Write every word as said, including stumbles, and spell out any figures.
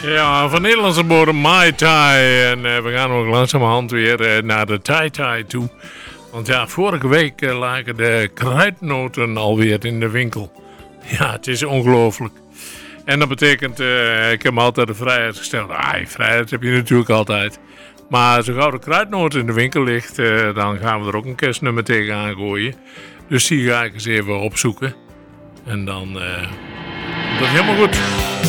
Ja, van Nederlandse bodem Mai Tai. En uh, we gaan ook langzamerhand weer uh, naar de Tai Tai toe. Want ja, vorige week uh, lagen de kruidnoten alweer in de winkel. Ja, het is ongelooflijk. En dat betekent, uh, ik heb me altijd de vrijheid gesteld. Ah, vrijheid heb je natuurlijk altijd. Maar zo gauw de kruidnoot in de winkel ligt, uh, dan gaan we er ook een kerstnummer tegenaan gooien. Dus die ga ik eens even opzoeken. En dan uh, komt dat helemaal goed.